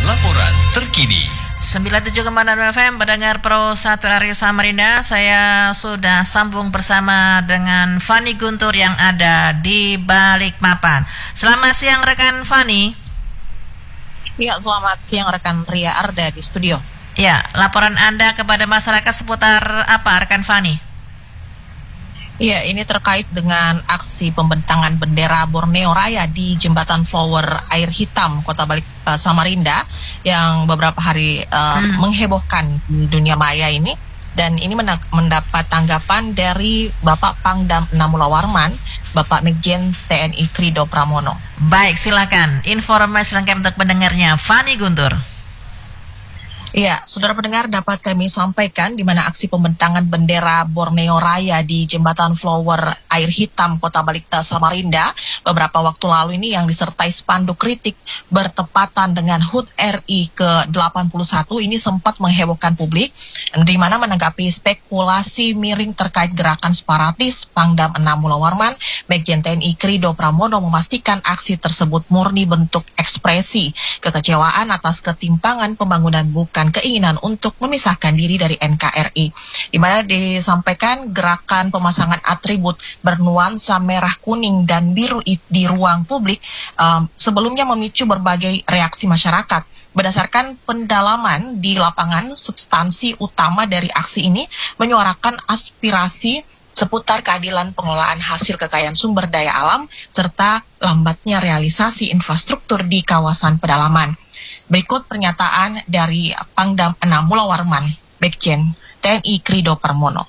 Laporan terkini 97,6 FM pendengar Pro 1 RRI Samarinda. Saya sudah sambung bersama dengan Fani Guntur yang ada di Balikpapan. Selamat siang rekan Fani. Ya, selamat siang rekan Ria Arda di studio. Ya, laporan Anda kepada masyarakat seputar apa rekan Fani? Ya, ini terkait dengan aksi pembentangan bendera Borneo Raya di Jembatan Flower Air Hitam Kota Samarinda yang beberapa hari menghebohkan di dunia maya ini. Dan ini mendapat tanggapan dari Bapak Pangdam 6 Mulawarman, Bapak Mekjen TNI Krido Pramono. Baik, silakan informasi lengkap untuk pendengarnya Fani Guntur. Ya, saudara pendengar, dapat kami sampaikan di mana aksi pembentangan bendera Borneo Raya di Jembatan Flower Air Hitam Kota Samarinda beberapa waktu lalu ini yang disertai spanduk kritik bertepatan dengan HUT RI ke-81 ini sempat menghebohkan publik, di mana menanggapi spekulasi miring terkait gerakan separatis, Pangdam 6 Mulawarman, Mekjen TNI Krido Pramono memastikan aksi tersebut murni bentuk ekspresi kekecewaan atas ketimpangan pembangunan bukan keinginan untuk memisahkan diri dari NKRI, di mana disampaikan gerakan pemasangan atribut bernuansa merah, kuning, dan biru di ruang publik sebelumnya memicu berbagai reaksi masyarakat. Berdasarkan pendalaman di lapangan, substansi utama dari aksi ini menyuarakan aspirasi seputar keadilan pengelolaan hasil kekayaan sumber daya alam serta lambatnya realisasi infrastruktur di kawasan pedalaman. Berikut pernyataan dari Pangdam 6 Mulawarman, Mekjen TNI Krido Pramono.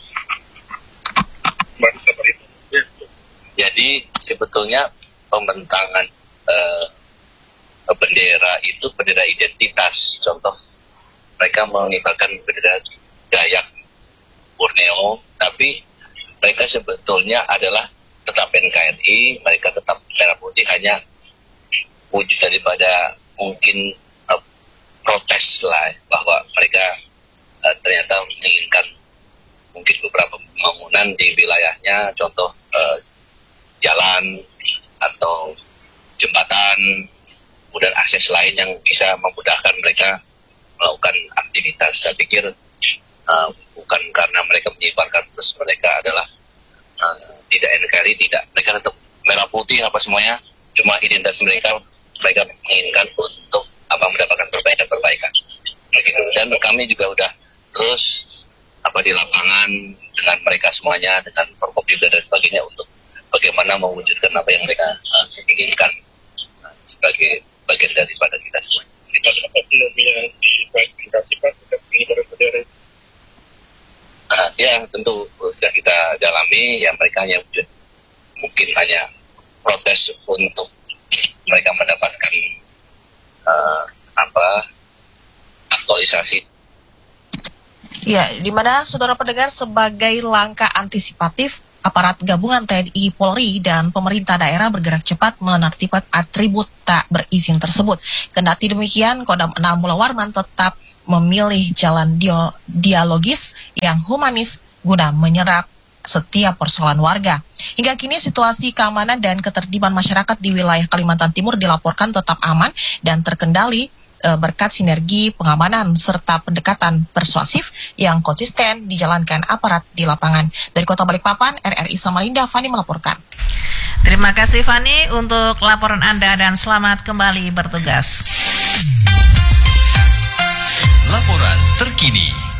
Jadi sebetulnya pembentangan bendera itu bendera identitas. Contoh, mereka mengibarkan bendera Dayak Borneo, tapi mereka sebetulnya adalah tetap NKRI, mereka tetap merah putih, hanya wujud daripada mungkin protes lah bahwa mereka ternyata menginginkan mungkin beberapa pembangunan di wilayahnya, contoh jalan atau jembatan, kemudian akses lain yang bisa memudahkan mereka melakukan aktivitas. Saya pikir bukan karena mereka menyebarkan terus mereka adalah tidak NKRI, tidak, mereka tetap merah putih apa semuanya, cuma identitas mereka menginginkan untuk mendapatkan perbaikan. Begitu. Dan kami juga udah terus di lapangan dengan mereka semuanya, dengan Forkopimda dan sebagainya untuk bagaimana mewujudkan apa yang mereka inginkan sebagai bagian daripada kita semua. Kita yang diklarifikasikan untuk pengibaran bendera. Ya, tentu sudah kita dalami, ya mereka hanya wujud mungkin hanya protes untuk mereka mendapatkan aktualisasi. Ya, di mana saudara pendengar sebagai langkah antisipatif, aparat gabungan TNI, Polri, dan pemerintah daerah bergerak cepat menertibkan atribut tak berizin tersebut. Kendati demikian, Kodam 6 Mulawarman tetap memilih jalan dialogis yang humanis guna menyerap setiap persoalan warga. Hingga kini situasi keamanan dan ketertiban masyarakat di wilayah Kalimantan Timur dilaporkan tetap aman dan terkendali berkat sinergi pengamanan serta pendekatan persuasif yang konsisten dijalankan aparat di lapangan. Dari Kota Balikpapan, RRI Samarinda, Fani melaporkan. Terima kasih Fani untuk laporan Anda dan selamat kembali bertugas. Laporan terkini